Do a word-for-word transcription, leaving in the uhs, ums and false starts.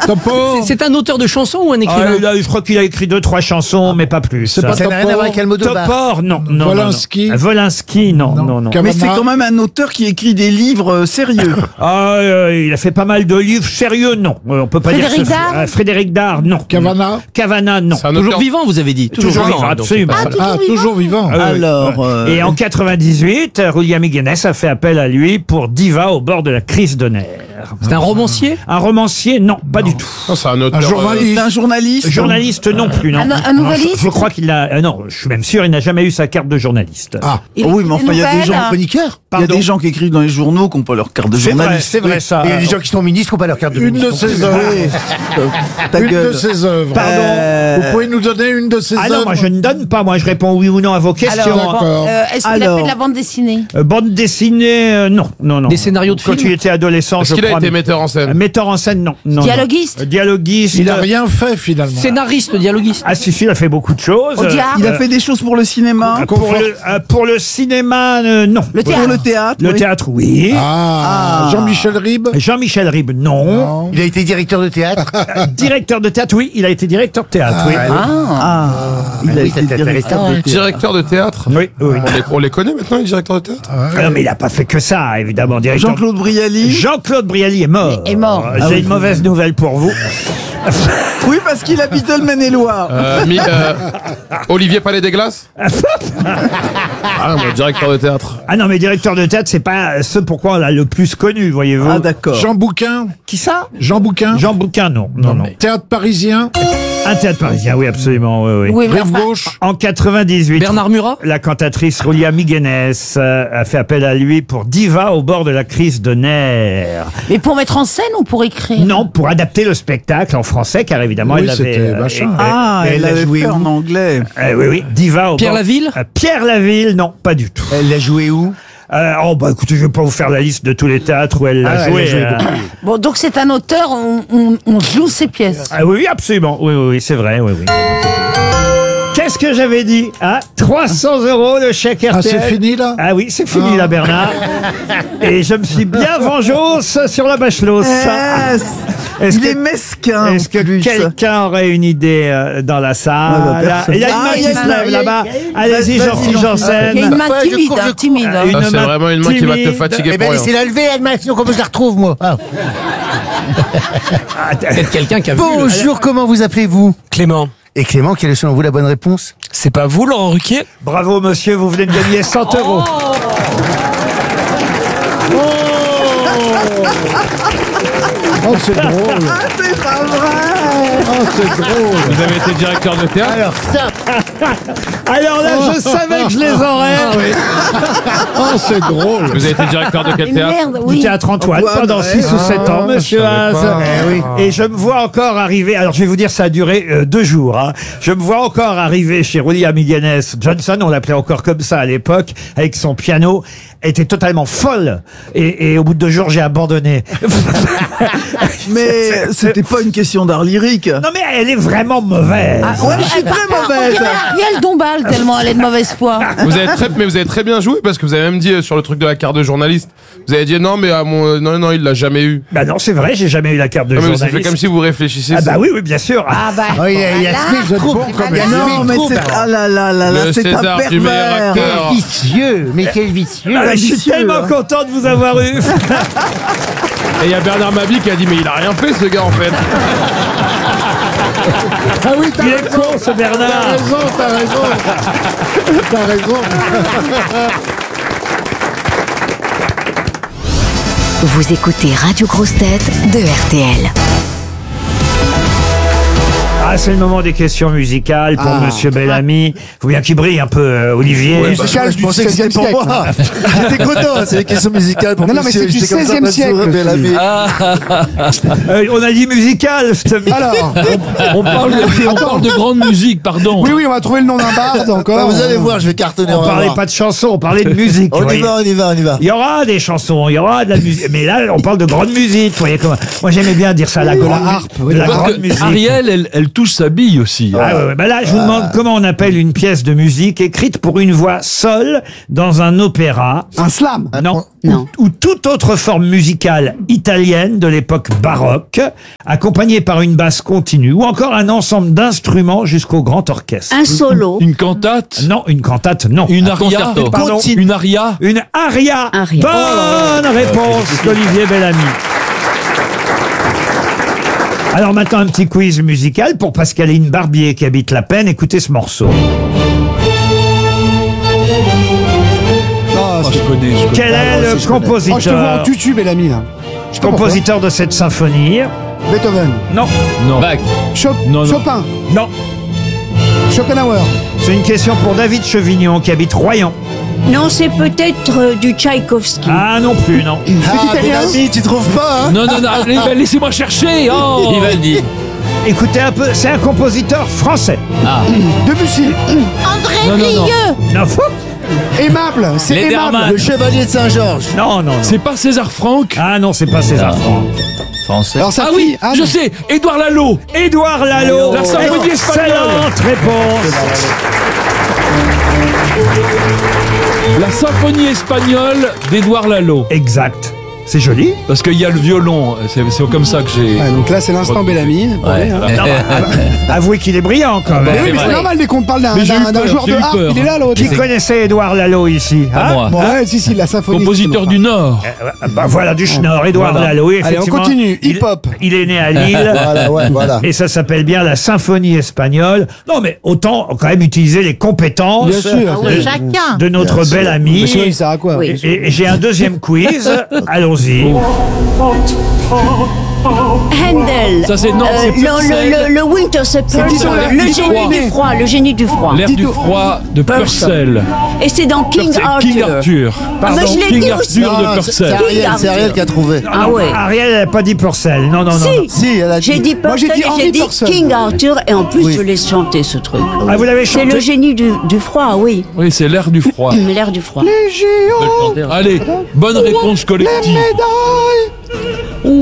Topo. C'est un auteur de chansons ou un écrivain? Ah, là, je crois qu'il a écrit deux, trois chansons, mais pas plus. C'est pas Ça n'a rien à voir avec Almodovar. Topor, non, non. Volinsky. non, non. Volinsky, non, non, non. non. Cavana. Mais c'est quand même un auteur qui écrit des livres euh, sérieux. Ah, euh, il a fait pas mal de livres sérieux, non. Euh, on peut pas Frédéric dire que Dard euh, Frédéric Dard, non. Cavana. Cavana, non. C'est un Toujours auteur. vivant, vous avez dit. Toujours vivant, hein, donc absolument. c'est pas- Ah, toujours vivant. Ah, oui, Alors, oui. euh, Et en quatre-vingt-dix-huit, William Higgins a fait appel à lui pour Diva au bord de la crise de nerfs. C'est un romancier? Un romancier, non, pas du tout. Non, c'est un auteur. Un journaliste. c'est un journaliste. Journaliste, non plus, non. Un- un Non, nouvelliste je, je crois qu'il a... euh, non, je suis même sûr, il n'a jamais eu sa carte de journaliste. Ah, Il Oh oui, écrit mais enfin, il y a des nouvelles. gens Chroniqueur. Il y a Pardon. des gens qui écrivent dans les journaux qui n'ont pas leur carte de C'est vrai, journaliste. c'est vrai ça. Et il y a des gens qui sont ministres qui n'ont pas leur carte de une de ministre. ses œuvres. Ta Une gueule. de ses œuvres. Pardon. Euh, Vous pouvez nous donner une de ses Ah œuvres? non, moi je ne donne pas, moi je réponds oui ou non à vos questions. Alors, D'accord. euh, est-ce qu'il a Alors. fait de la bande dessinée? Euh, bande dessinée, euh, non, non, non. Des scénarios de Quand films il était adolescent, Est-ce je qu'il a crois. été mais- metteur en Euh, scène? Metteur en scène, non. non Dialoguiste non. Euh, Dialoguiste. Il a rien fait finalement. Scénariste, dialoguiste. Ah si, si, il a fait beaucoup de choses. Audiard Il a fait des choses pour le cinéma. Euh, pour, le, euh, pour le cinéma, euh, non. Le théâtre. Pour le théâtre. Le oui. théâtre, oui. Ah, Ah. Jean-Michel Ribes. Jean-Michel Ribes, non. Non. Il a été directeur de théâtre. Euh, directeur de théâtre, oui. Il a été directeur de théâtre, oui. Ah, il a oui, été ça t'intéresse directeur pas. de théâtre. Directeur de théâtre. Oui, oui. On les, on les connaît maintenant, les directeurs de théâtre? Ah non, mais il n'a pas fait que ça, évidemment. Directeur... Jean-Claude Brialy. Jean-Claude Brialy est mort. Est mort. Euh, J'ai une mauvaise nouvelle pour vous. Oui, parce qu'il habitait le Maine-et-Loire. Euh, mi- euh, Olivier Palais des Glaces. Ah, mon directeur de théâtre. Ah non, mais directeur de théâtre, c'est pas ce pourquoi on l'a le plus connu, voyez-vous. Ah, d'accord. Jean Bouquin. Qui ça? Jean Bouquin. Jean Bouquin, non. Non, non. Théâtre parisien. Un théâtre parisien, oui, absolument, oui, oui. Oui, mais Rive enfin, gauche. En quatre-vingt-dix-huit, Bernard Murat? la cantatrice William Higgins euh, a fait appel à lui pour Diva au bord de la crise de nerfs. mais pour mettre en scène ou pour écrire? Non, pour adapter le spectacle en français, car évidemment, Oui, elle avait... c'était machin. Ah, et- et elle a avait joué fait où en anglais. Euh, oui, oui, Diva au Pierre bord- Laville Euh, Pierre Laville, non, pas du tout. Elle l'a joué où? Euh, oh, bah écoutez, je vais pas vous faire la liste de tous les théâtres où elle l'a Ah, elle joué. a joué euh. beaucoup. Bon, donc c'est un auteur, on, on, on joue ses pièces. Ah oui, oui, absolument. Oui, oui, oui, c'est vrai, oui, oui. Qu'est-ce que j'avais dit? Ah, trois cents euros le chèque R T L. Ah, c'est fini là? Ah oui, c'est fini là, Bernard. Et je me suis bien vengos sur la bachelos. Eh, Est-ce il que- est mesquin. Est-ce que en plus. quelqu'un aurait une idée euh, dans la salle? Ouais, bah, personne. Il y a une Ah, main il y qui a se une main, lève il y a- là-bas. il y a- Allez-y, Vas-y, Jean-Philippe Jean-Philippe. Janssen. Il y a une main Ouais, je timide, cours, je hein, cours. timide. Une Ça, c'est main vraiment une main qui va te timide. fatiguer Eh pour ben, rien. laissez-la lever, elle m'a sinon comment je la retrouve, moi? Ah. Peut-être quelqu'un qui a vu. le- Bonjour, comment vous appelez-vous? Clément, Et Clément, quelle est selon vous la bonne réponse? c'est pas vous, Laurent Ruquier? Bravo, monsieur, vous venez de gagner cent euros. Oh, c'est drôle. Ah, c'est pas vrai. Oh, c'est drôle. Vous avez été directeur de théâtre? Alors ça, Alors là, je savais que je les aurais. Oh, c'est drôle. Vous avez été directeur de quel Une théâtre? merde, Du oui. théâtre Antoine Antoine, pendant ouais. six ou sept ans, monsieur je savais Haas. pas. Eh oui. Et je me vois encore arriver, alors je vais vous dire, ça a duré euh, deux jours, hein. Je me vois encore arriver chez William Higgins Johnson, on l'appelait encore comme ça à l'époque, avec son piano, elle était totalement folle. Et, et au bout de deux jours, j'ai abandonné. Mais c'était pas une question d'art lyrique. Non mais elle est vraiment mauvaise. Ah, Ouais, je suis très On mauvaise. dirait Ariel Dombal, tellement elle est de mauvaise foi. Vous avez très, mais vous avez très bien joué parce que vous avez même dit euh, sur le truc de la carte de journaliste. Vous avez dit non, mais à mon, euh, non, non, il l'a jamais eu. Bah non, c'est vrai, j'ai jamais eu la carte de Non, mais ça journaliste. fait comme si vous réfléchissiez. Ah bah oui, oui, bien sûr. Ah bah, Oh, il y a, il y a voilà. Smith, Vous êtes bon quand même. Non, mais c'est ah là là là là, Le c'est un César du meilleur pervers. acteur. Quel vicieux, mais quel vicieux. Ah, je suis ambitieux, tellement hein. content de vous avoir eu. Et il y a Bernard Mabie qui a dit mais il a rien fait ce gars en fait. Ah oui, t'as Il est raison. con ce T'as Bernard. raison, t'as raison. T'as raison. Vous écoutez Radio Grosse Tête de R T L. Ah, c'est le moment des questions musicales pour Ah. Monsieur Bellamy. Faut bien qu'il brille un peu, euh, Olivier. Ouais, bah, je pensais que c'était pour moi. J'étais content, c'est les questions musicales pour Non, non, mais monsieur, c'est du j'étais comme ça, seizième pas siècle, sûr, mais la aussi. vie. Euh, on a dit musical, je te Alors, On parle, de, on parle de grande musique, pardon. oui, oui, on va trouver le nom d'un barde encore. Bah, vous allez voir, je vais cartonner. On va parlait voir. pas de chansons, on parlait de musique. On vous y voyez. va, on y va, on y va. Il y aura des chansons, il y aura de la musique. Mais là, on parle de grande musique. Vous voyez comment. Moi, j'aimais bien dire ça, la grande, harpe, mu- oui, la la grande Parce que musique. Ariel, elle, elle tous s'habillent aussi. Ah ouais, ouais. Bah là, je vous demande comment on appelle une pièce de musique écrite pour une voix seule dans un opéra. Un slam. Non. Non. Ou, ou toute autre forme musicale italienne de l'époque baroque, accompagnée par une basse continue, ou encore un ensemble d'instruments jusqu'au grand orchestre. Un solo. Une cantate. Non, une cantate, non. Une aria. concerto. Pardon. Une aria. Une aria. Aria. Bonne réponse d'Olivier Bellamy. Alors maintenant, un petit quiz musical pour Pascaline Barbier qui habite La Peine. Écoutez ce morceau. Ah, Je connais, je connais. Quel est le Oh, je te vois en compositeur, tutu, Bellamy, là. Je sais pas pourquoi. compositeur de cette symphonie? Beethoven. Non, Non. Chop- Non, non. Chopin. non. Schopenhauer. C'est une question pour David Chevignon qui habite Royan. Non, c'est peut-être euh, du Tchaïkovski. Ah non plus, non. Ah, Bellamy, tu trouves pas, hein? Non, non, non, allez, bah, laissez-moi chercher. Oh. Vivaldi. Écoutez un peu, c'est un compositeur français. Ah. Debussy. André Non, non, non. Rieu. Non, fou. Aimable. C'est Lederman. aimable. Le chevalier de Saint-Georges. Non, non, non. C'est pas César Franck. Ah non, c'est pas César Franck. Français. Alors, sa Ah fille, oui, Anne. je sais, Édouard Lalo. Édouard Lalo. La symphonie espagnole. Excellente réponse. La symphonie espagnole d'Édouard Lalo. Exact. C'est joli. Parce qu'il y a le violon. C'est c'est comme ça que j'ai. Ouais, donc là, c'est l'instant Bellamy. Ouais. hein. Non, bah, avouez qu'il est brillant quand Mais même. oui, mais vrai. c'est normal dès qu'on parle d'un Mais j'ai eu d'un- d'un peur, joueur j'ai de eu harpe, peur. il est là l'autre. Qui connaissait Édouard Lalo ici Pas hein moi. Bon, ouais, si, si, la symphonie. Compositeur du Nord. Euh, Bah voilà, du Schnorr, Édouard Voilà. Lalo. Oui, Allez, on effectivement, continue. il- Hip-hop. Il est né à Lille. Voilà, ouais, voilà. Et ça s'appelle bien la symphonie espagnole. Non, mais autant quand même utiliser les compétences Bien sûr. Ah ouais, de, chacun. de notre Bien bel sûr. ami. Mais sinon, il sert à quoi? Oui. Et, et j'ai un deuxième quiz. Allons-y. Handel. Ça, c'est- non, c'est Euh, le, Purcell. le, le, le Winter September. Tito, Le Tito génie René. du froid. Le génie du froid. L'air du Tito. froid de Purcell. Et c'est dans King C'est Arthur. King Arthur. Ah, mais je l'ai King dit aussi. Arthur de Non, c'est c'est Purcell. Ariel, c'est Ariel qui a trouvé. Ah ouais. Ariel n'a pas dit Purcell. Non, non, non. non. Si. Si, elle a dit. J'ai dit Moi, j'ai Purcell dit et Henry j'ai dit Purcell. King Arthur et en plus Oui. je laisse chanter ce truc. Ah, vous l'avez C'est chanté le génie du, du froid, oui. Oui, c'est l'air du froid. L'air du froid. Les J O. Allez, bonne réponse collective. Médaille.